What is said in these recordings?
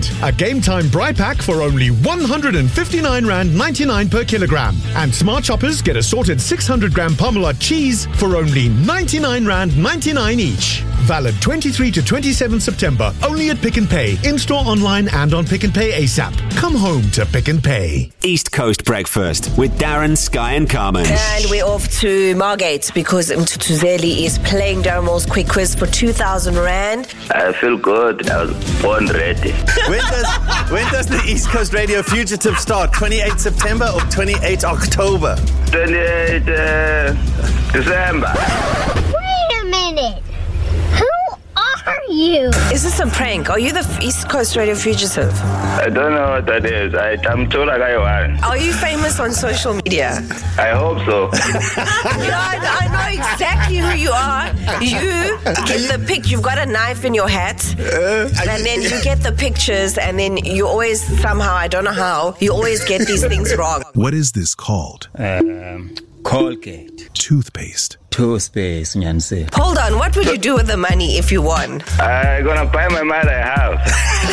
Instant, a Game Time Bri Pack for only R159.99 per kilogram. And Smart Shoppers get assorted 600 gram Parmalat cheese for only R99.99 each. Valid 23 to 27 September, only at Pick n Pay, in-store, online and on Pick n Pay ASAP. Come home to Pick n Pay. East Coast Breakfast with Darren, Sky and Carmen. And we're off to Margate because Mtutuzeli is playing Darren Moore's quick quiz for 2,000 Rand. I feel good. I was born ready. When does the East Coast Radio Fugitive start? 28 September or 28 October? 28 December. Wait a minute. Who are you? Is this a prank? Are you the East Coast Radio Fugitive? I don't know what that is. I'm told like I won. Are you famous on social media? I hope so. I know exactly who you are. You get the pic. You've got a knife in your hat, and then you get the pictures, and then you always somehow, I don't know how, you always get these things wrong. What is this called? Colgate. Toothpaste. Toothpaste, Nyanse. Hold on, what would you do with the money if you won? I'm gonna buy my mother a house.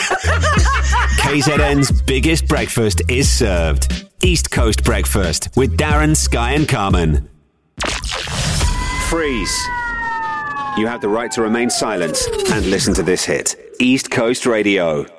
KZN's biggest breakfast is served. East Coast Breakfast with Darren, Sky and Carmen. Freeze. You have the right to remain silent and listen to this hit. East Coast Radio.